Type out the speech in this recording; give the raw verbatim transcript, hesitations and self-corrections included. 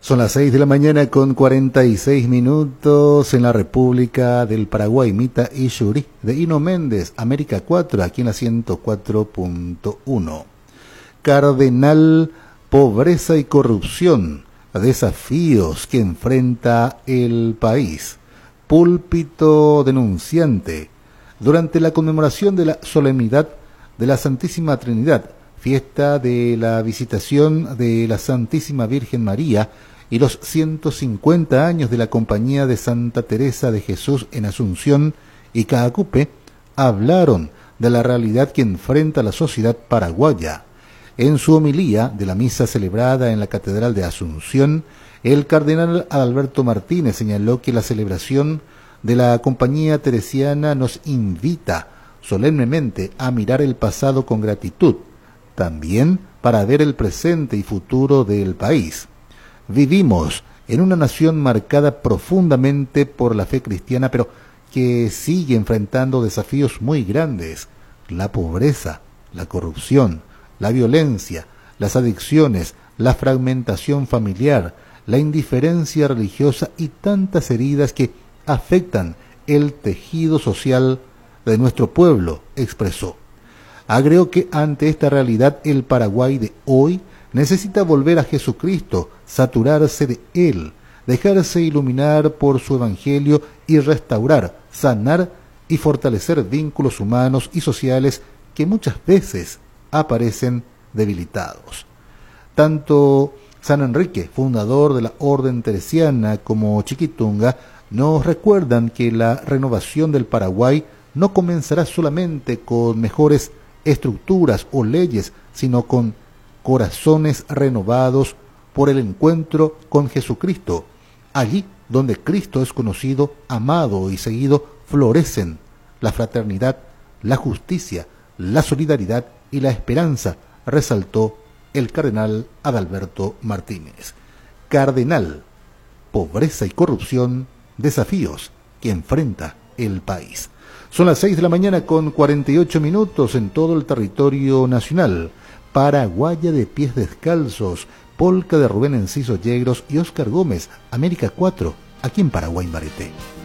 Son las seis de la mañana con cuarenta y seis minutos en la República del Paraguay. Mita y Yuri de Hino Méndez, América cuatro, aquí en la ciento cuatro punto uno. Cardenal, pobreza y corrupción, desafíos que enfrenta el país. Púlpito denunciante. Durante la conmemoración de la solemnidad de la Santísima Trinidad, fiesta de la visitación de la Santísima Virgen María y los ciento cincuenta años de la Compañía de Santa Teresa de Jesús en Asunción y Caacupe, hablaron de la realidad que enfrenta la sociedad paraguaya. En su homilía de la misa celebrada en la Catedral de Asunción, el cardenal Adalberto Martínez señaló que la celebración de la Compañía Teresiana nos invita solemnemente a mirar el pasado con gratitud, también para ver el presente y futuro del país. Vivimos en una nación marcada profundamente por la fe cristiana, pero que sigue enfrentando desafíos muy grandes: la pobreza, la corrupción, la violencia, las adicciones, la fragmentación familiar, la indiferencia religiosa y tantas heridas que afectan el tejido social de nuestro pueblo, expresó. Agregó que ante esta realidad el Paraguay de hoy necesita volver a Jesucristo, saturarse de Él, dejarse iluminar por su Evangelio y restaurar, sanar y fortalecer vínculos humanos y sociales que muchas veces aparecen debilitados. Tanto San Enrique, fundador de la Orden Teresiana, como Chiquitunga nos recuerdan que la renovación del Paraguay no comenzará solamente con mejores estructuras o leyes, sino con corazones renovados por el encuentro con Jesucristo. Allí donde Cristo es conocido, amado y seguido, florecen la fraternidad, la justicia, la solidaridad y la esperanza, resaltó el cardenal Adalberto Martínez. Cardenal, pobreza y corrupción, desafíos que enfrenta el país. Son las seis de la mañana con cuarenta y ocho minutos en todo el territorio nacional. Paraguaya de pies descalzos, polca de Rubén Enciso Yegros y Óscar Gómez, América cuatro, aquí en Paraguay Marité.